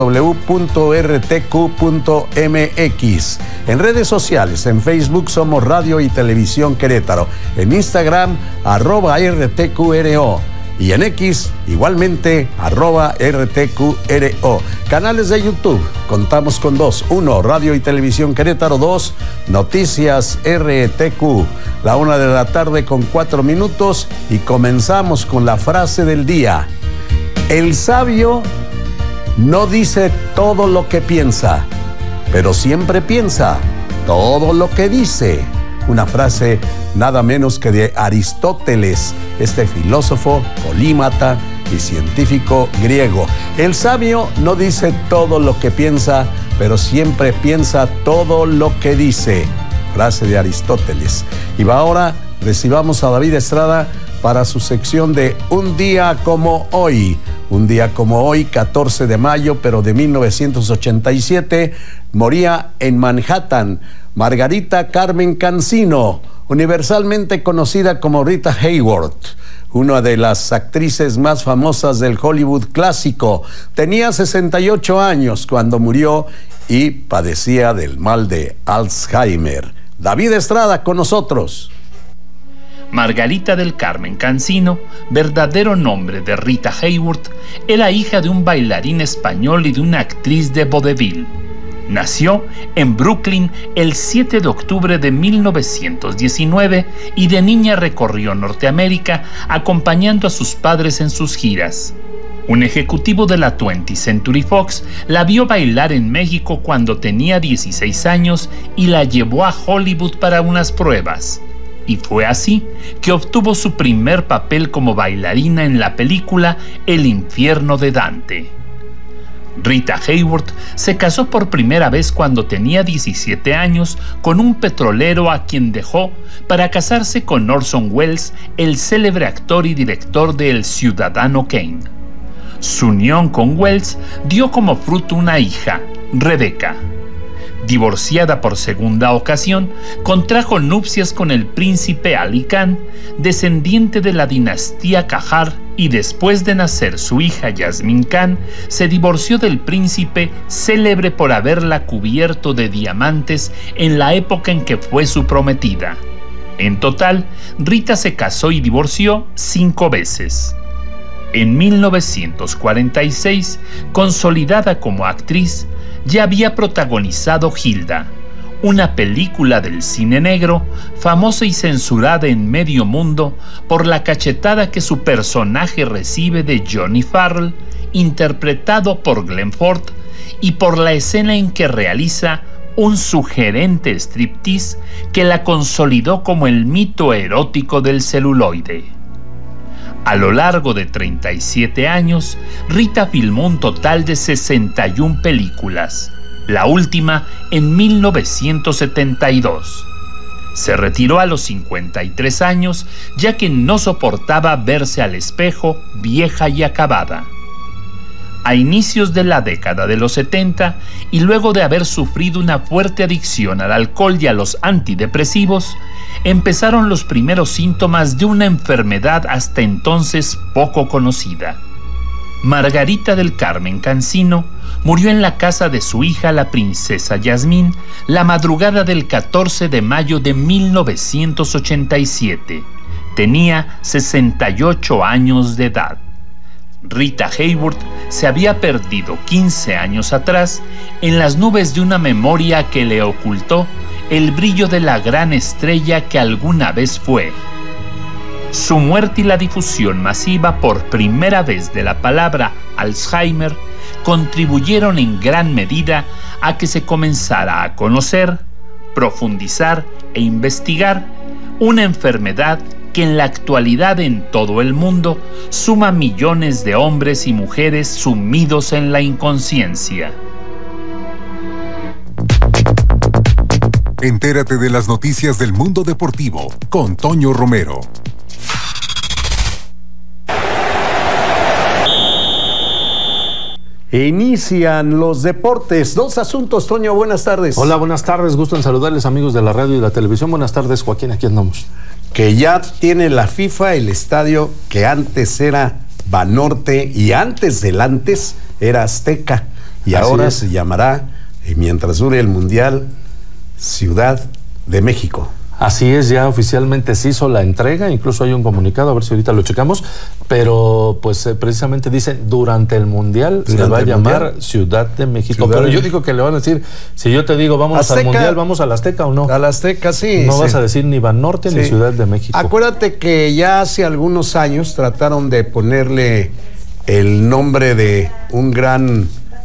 www.rtq.mx. En redes sociales, en Facebook somos Radio y Televisión Querétaro, en Instagram @RTQRO y en X igualmente @RTQRO. Canales de YouTube, contamos con 2, 1 Radio y Televisión Querétaro, 2 Noticias RTQ. La 1 de la tarde con 4 minutos y comenzamos con la frase del día. El sabio no dice todo lo que piensa, pero siempre piensa todo lo que dice. Una frase nada menos que de Aristóteles, este filósofo, polímata y científico griego. El sabio no dice todo lo que piensa, pero siempre piensa todo lo que dice. Frase de Aristóteles. Y ahora recibamos a David Estrada para su sección de Un día como hoy. Un día como hoy, 14 de mayo, pero de 1987, moría en Manhattan Margarita Carmen Cancino, universalmente conocida como Rita Hayworth, una de las actrices más famosas del Hollywood clásico. Tenía 68 años cuando murió y padecía del mal de Alzheimer. David Estrada con nosotros. Margarita del Carmen Cancino, verdadero nombre de Rita Hayworth, era hija de un bailarín español y de una actriz de vodevil. Nació en Brooklyn el 7 de octubre de 1919 y de niña recorrió Norteamérica acompañando a sus padres en sus giras. Un ejecutivo de la 20th Century Fox la vio bailar en México cuando tenía 16 años y la llevó a Hollywood para unas pruebas. Y fue así que obtuvo su primer papel como bailarina en la película El infierno de Dante. Rita Hayworth se casó por primera vez cuando tenía 17 años con un petrolero a quien dejó para casarse con Orson Welles, el célebre actor y director de El Ciudadano Kane. Su unión con Welles dio como fruto una hija, Rebecca. Divorciada por segunda ocasión, contrajo nupcias con el príncipe Ali Khan, descendiente de la dinastía Qajar, y después de nacer su hija Yasmin Khan, se divorció del príncipe, célebre por haberla cubierto de diamantes en la época en que fue su prometida. En total, Rita se casó y divorció 5 veces. En 1946, consolidada como actriz, ya había protagonizado Hilda, una película del cine negro famosa y censurada en medio mundo por la cachetada que su personaje recibe de Johnny Farrell, interpretado por Glenn Ford, y por la escena en que realiza un sugerente striptease que la consolidó como el mito erótico del celuloide. A lo largo de 37 años, Rita filmó un total de 61 películas, la última en 1972. Se retiró a los 53 años, ya que no soportaba verse al espejo vieja y acabada. A inicios de la década de los 70, y luego de haber sufrido una fuerte adicción al alcohol y a los antidepresivos, empezaron los primeros síntomas de una enfermedad hasta entonces poco conocida. Margarita del Carmen Cancino murió en la casa de su hija, la princesa Yasmín, la madrugada del 14 de mayo de 1987. Tenía 68 años de edad. Rita Hayworth se había perdido 15 años atrás en las nubes de una memoria que le ocultó el brillo de la gran estrella que alguna vez fue. Su muerte y la difusión masiva por primera vez de la palabra Alzheimer contribuyeron en gran medida a que se comenzara a conocer, profundizar e investigar una enfermedad que en la actualidad en todo el mundo suma millones de hombres y mujeres sumidos en la inconsciencia. Entérate de las noticias del mundo deportivo con Toño Romero. Inician los deportes. 2 asuntos, Toño, buenas tardes. Hola, buenas tardes, gusto en saludarles, amigos de la radio y la televisión. Buenas tardes, Joaquín, aquí andamos. Que ya tiene la FIFA el estadio que antes era Banorte y antes del antes era Azteca. y Así ahora es. se llamará, mientras dure el Mundial, Ciudad de México. Así es, ya oficialmente se hizo la entrega, incluso hay un comunicado, a ver si ahorita lo checamos, pero pues precisamente dice, durante el Mundial se va a llamar Ciudad de México. Pero yo digo que le van a decir, si yo te digo, vámonos al Mundial, ¿vamos a la Azteca o no? A la Azteca, sí. No vas a decir ni Banorte ni Ciudad de México. Acuérdate que ya hace algunos años trataron de ponerle el nombre de un gran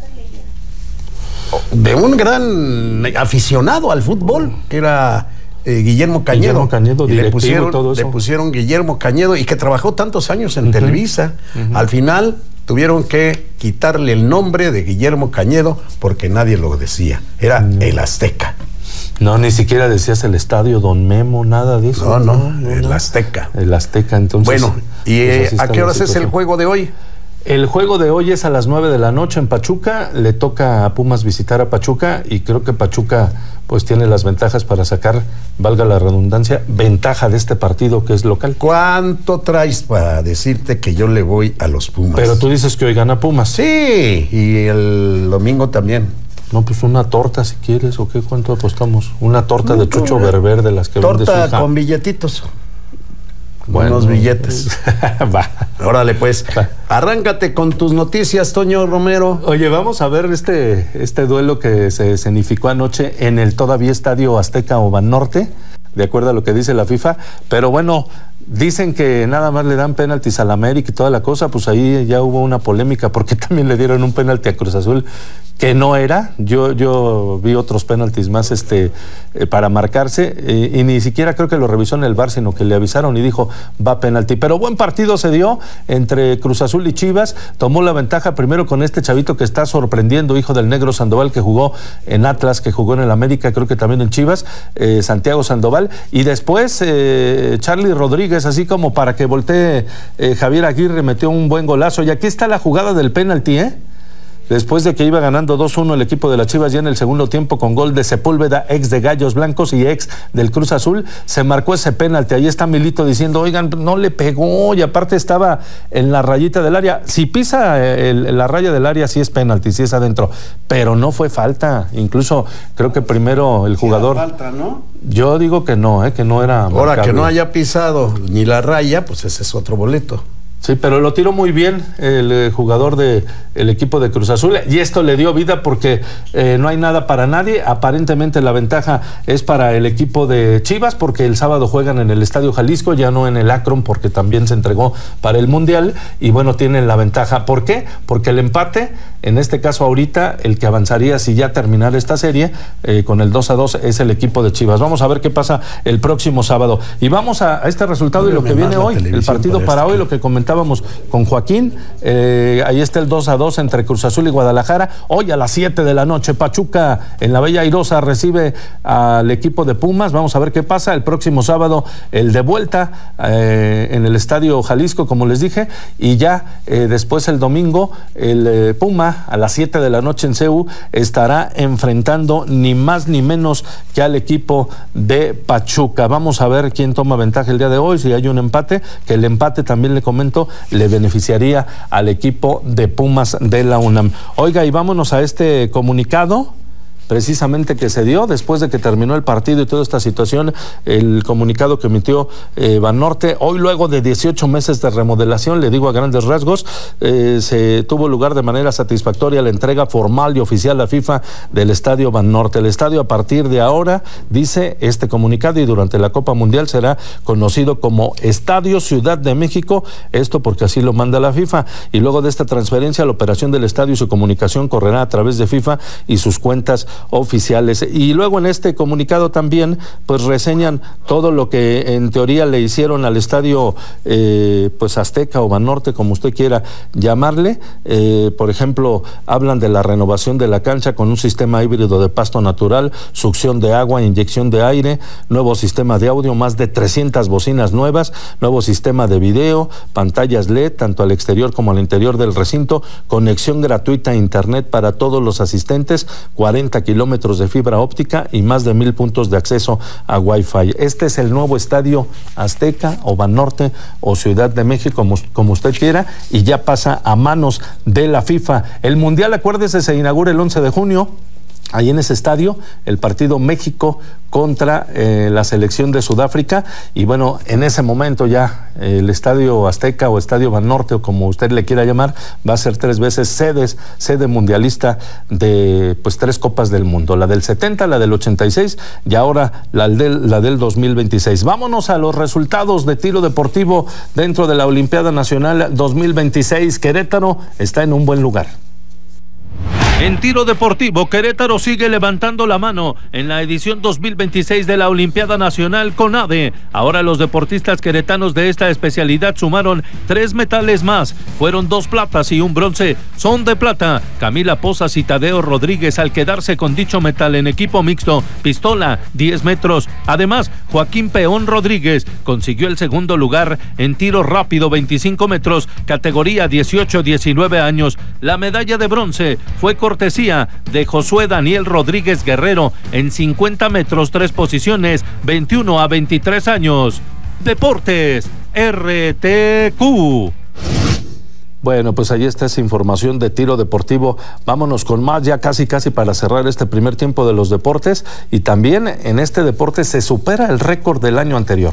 aficionado al fútbol, que era Guillermo Cañedo. Guillermo Cañedo, directivo y todo eso. Le pusieron Guillermo Cañedo, y que trabajó tantos años en Televisa. Al final tuvieron que quitarle el nombre de Guillermo Cañedo porque nadie lo decía. Era el Azteca. No, ni siquiera decías el estadio Don Memo, nada de eso. No, el Azteca. El Azteca, entonces. Bueno, ¿y pues a qué horas es el juego de hoy? El juego de hoy es a las 9 de la noche en Pachuca. Le toca a Pumas visitar a Pachuca, y creo que Pachuca pues tiene las ventajas para sacar, valga la redundancia, ventaja de este partido que es local. ¿Cuánto traes para decirte que yo le voy a los Pumas? Pero tú dices que hoy gana Pumas. Sí, y el domingo también. No, pues una torta si quieres, ¿o qué? ¿Cuánto apostamos? Una torta de Chucho Berber, de las que vende su hija. Torta con billetitos. Bueno, unos billetes. Va. Órale, pues. Arráncate con tus noticias, Toño Romero. Oye, vamos a ver este duelo que se escenificó anoche en el todavía Estadio Azteca o Banorte, de acuerdo a lo que dice la FIFA. Pero bueno, dicen que nada más le dan penaltis al América y toda la cosa. Pues ahí ya hubo una polémica, porque también le dieron un penalti a Cruz Azul que no era. Yo vi otros penaltis más para marcarse, y ni siquiera creo que lo revisó en el VAR, sino que le avisaron y dijo, va penalti. Pero buen partido se dio entre Cruz Azul y Chivas. Tomó la ventaja primero con este chavito que está sorprendiendo, hijo del Negro Sandoval, que jugó en Atlas, que jugó en el América, creo que también en Chivas, Santiago Sandoval, y después Charlie Rodríguez, así como para que voltee Javier Aguirre, metió un buen golazo. Y aquí está la jugada del penalti, después de que iba ganando 2-1 el equipo de las Chivas, ya en el segundo tiempo, con gol de Sepúlveda, ex de Gallos Blancos y ex del Cruz Azul, se marcó ese penalti. Ahí está Milito diciendo, oigan, no le pegó, y aparte estaba en la rayita del área. Si pisa la raya del área, sí es penalti, sí es adentro, pero no fue falta. Incluso creo que primero el jugador... Sí, falta, ¿no? Yo digo que no era Ahora marcable. que no haya pisado ni la raya, pues ese es otro boleto. Sí, pero lo tiró muy bien el jugador del equipo de Cruz Azul, y esto le dio vida porque no hay nada para nadie. Aparentemente la ventaja es para el equipo de Chivas, porque el sábado juegan en el Estadio Jalisco, ya no en el Akron, porque también se entregó para el Mundial, y bueno, tienen la ventaja. ¿Por qué? Porque el empate, en este caso ahorita, el que avanzaría si ya terminara esta serie con el 2-2 es el equipo de Chivas. Vamos a ver qué pasa el próximo sábado. Y vamos a este resultado y lo que viene hoy, el partido para hoy, lo que comentábamos con Joaquín. Ahí está el 2-2 entre Cruz Azul y Guadalajara. Hoy a las 7 de la noche, Pachuca en la Bella Airosa recibe al equipo de Pumas. Vamos a ver qué pasa. El próximo sábado, el de vuelta en el Estadio Jalisco, como les dije, y ya después el domingo, el Puma a las 7 de la noche en CEU estará enfrentando ni más ni menos que al equipo de Pachuca. Vamos a ver quién toma ventaja el día de hoy, si hay un empate, que el empate, también le comento, le beneficiaría al equipo de Pumas de la UNAM. Oiga, y vámonos a este comunicado precisamente que se dio después de que terminó el partido y toda esta situación. El comunicado que emitió Banorte hoy, luego de 18 meses de remodelación, le digo a grandes rasgos, se tuvo lugar de manera satisfactoria la entrega formal y oficial a FIFA del Estadio Banorte. El estadio, a partir de ahora, dice este comunicado, y durante la Copa Mundial será conocido como Estadio Ciudad de México, esto porque así lo manda la FIFA. Y luego de esta transferencia, la operación del estadio y su comunicación correrá a través de FIFA y sus cuentas oficiales. Y luego en este comunicado también pues reseñan todo lo que en teoría le hicieron al estadio pues Azteca o Banorte, como usted quiera llamarle. Por ejemplo, hablan de la renovación de la cancha con un sistema híbrido de pasto natural, succión de agua, inyección de aire, nuevo sistema de audio, más de 300 bocinas nuevas, nuevo sistema de video, pantallas LED tanto al exterior como al interior del recinto, conexión gratuita a internet para todos los asistentes, 40 kilómetros de fibra óptica y más de 1,000 puntos de acceso a Wi-Fi. Este es el nuevo Estadio Azteca o Banorte o Ciudad de México, como usted quiera, y ya pasa a manos de la FIFA. El Mundial, acuérdese, se inaugura el 11 de junio. Ahí en ese estadio, el partido México contra la selección de Sudáfrica, y bueno, en ese momento ya el Estadio Azteca o Estadio Banorte, o como usted le quiera llamar, va a ser 3 veces sede mundialista de 3 Copas del Mundo, la del 70, la del 86 y ahora la del 2026. Vámonos a los resultados de tiro deportivo dentro de la Olimpiada Nacional 2026. Querétaro está en un buen lugar. En tiro deportivo, Querétaro sigue levantando la mano en la edición 2026 de la Olimpiada Nacional CONADE. Ahora los deportistas queretanos de esta especialidad sumaron 3 metales más. Fueron 2 platas y un bronce. Son de plata Camila Pozas y Tadeo Rodríguez al quedarse con dicho metal en equipo mixto, pistola, 10 metros. Además, Joaquín Peón Rodríguez consiguió el segundo lugar en tiro rápido, 25 metros, categoría 18-19 años. La medalla de bronce fue cortesía de Josué Daniel Rodríguez Guerrero en 50 metros, 3 posiciones, 21 a 23 años. Deportes RTQ. Bueno, pues ahí está esa información de tiro deportivo. Vámonos con más, ya casi para cerrar este primer tiempo de los deportes. Y también en este deporte se supera el récord del año anterior.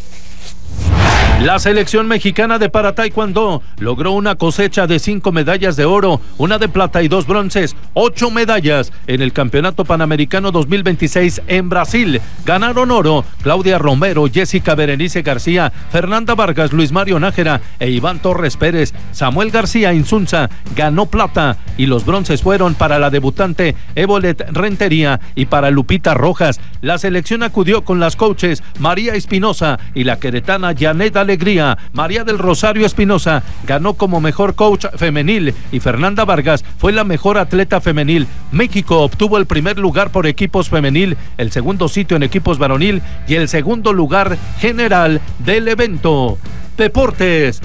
La selección mexicana de para taekwondo logró una cosecha de 5 medallas de oro, 1 de plata y 2 bronces, 8 medallas en el Campeonato Panamericano 2026 en Brasil. Ganaron oro Claudia Romero, Jessica Berenice García, Fernanda Vargas, Luis Mario Nájera e Iván Torres Pérez. Samuel García Insunza ganó plata y los bronces fueron para la debutante Evolet Rentería y para Lupita Rojas. La selección acudió con las coaches María Espinosa y la queretana Janet Alegría. María del Rosario Espinosa ganó como mejor coach femenil y Fernanda Vargas fue la mejor atleta femenil. México obtuvo el primer lugar por equipos femenil, el segundo sitio en equipos varonil y el segundo lugar general del evento. Deportes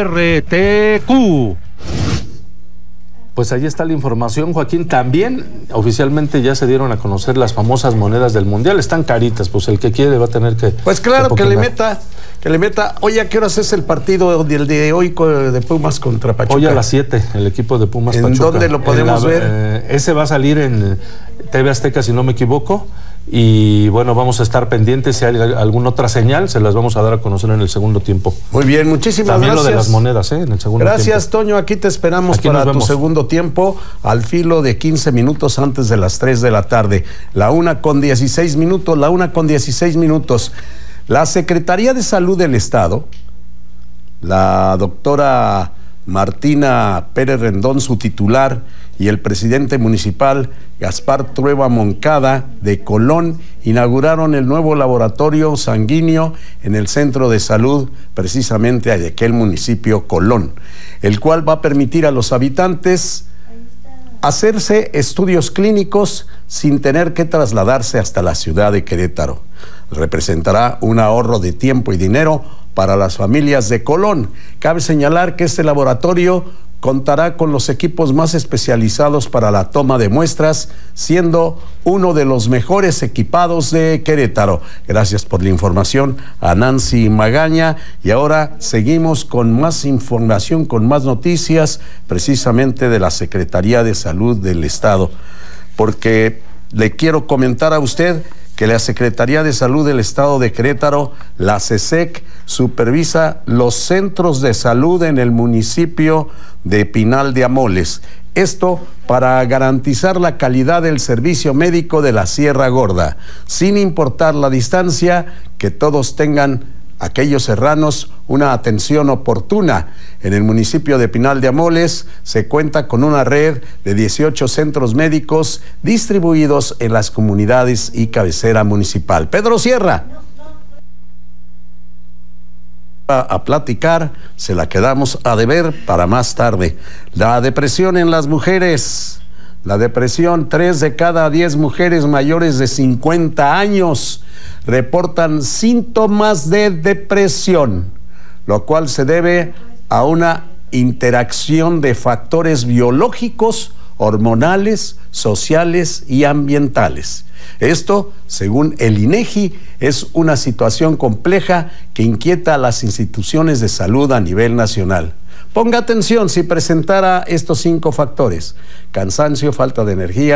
RTQ. Pues ahí está la información, Joaquín. También oficialmente ya se dieron a conocer las famosas monedas del Mundial. Están caritas, pues el que quiere va a tener que... Pues claro, que le meta. Oye, ¿a qué horas es el partido del de hoy de Pumas contra Pachuca? Hoy a las 7, el equipo de Pumas Pachuca. ¿En dónde lo podemos ver? Ese va a salir en TV Azteca, si no me equivoco. Y bueno, vamos a estar pendientes. Si hay alguna otra señal, se las vamos a dar a conocer en el segundo tiempo. Muy bien, muchísimas También gracias. También lo de las monedas, en el segundo tiempo. Gracias, Toño. Aquí te esperamos aquí para tu segundo tiempo, al filo de 15 minutos antes de las 3 de la tarde. La 1:16 minutos. La Secretaría de Salud del Estado, la doctora Martina Pérez Rendón, su titular, y el presidente municipal Gaspar Trueba Moncada de Colón inauguraron el nuevo laboratorio sanguíneo en el centro de salud, precisamente de aquel municipio Colón, el cual va a permitir a los habitantes hacerse estudios clínicos sin tener que trasladarse hasta la ciudad de Querétaro. Representará un ahorro de tiempo y dinero para las familias de Colón. Cabe señalar que este laboratorio contará con los equipos más especializados para la toma de muestras, siendo uno de los mejores equipados de Querétaro. Gracias por la información a Nancy Magaña. Y ahora seguimos con más información, con más noticias, precisamente de la Secretaría de Salud del Estado. Porque le quiero comentar a usted que la Secretaría de Salud del Estado de Querétaro, la CESEC, supervisa los centros de salud en el municipio de Pinal de Amoles. Esto para garantizar la calidad del servicio médico de la Sierra Gorda, sin importar la distancia, que todos tengan, aquellos serranos, una atención oportuna. En el municipio de Pinal de Amoles se cuenta con una red de 18 centros médicos distribuidos en las comunidades y cabecera municipal. Pedro Sierra. A platicar, se la quedamos a deber para más tarde. La depresión en las mujeres. La depresión, 3 de cada 10 mujeres mayores de 50 años reportan síntomas de depresión, lo cual se debe a una interacción de factores biológicos hormonales, sociales y ambientales. Esto, según el INEGI, es una situación compleja que inquieta a las instituciones de salud a nivel nacional. Ponga atención si presentara estos 5 factores: cansancio, falta de energía,